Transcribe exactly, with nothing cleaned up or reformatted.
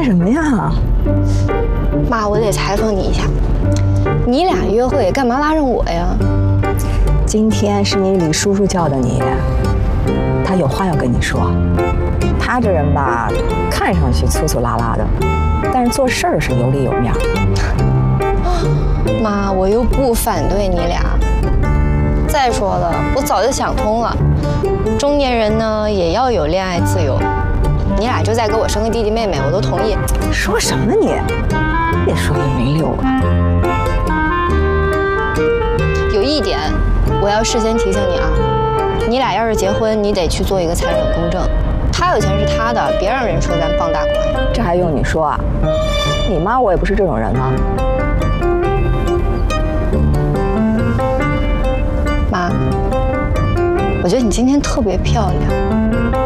干什么呀？ 妈，我得采访你一下，你俩约会干嘛拉上我呀？ 今天是你李叔叔叫的你，他有话要跟你说。他这人吧，看上去粗粗拉拉的，但是做事儿是有里有面。 妈，我又不反对你俩。再说了，我早就想通了，中年人呢也要有恋爱自由。你俩就再给我生个弟弟妹妹，我都同意。 说什么你？越说越没溜了。 有一点，我要事先提醒你啊，你俩要是结婚，你得去做一个财产公证。他有钱是他的，别让人说咱傍大款。 这还用你说啊？你妈我也不是这种人啊。 妈，我觉得你今天特别漂亮。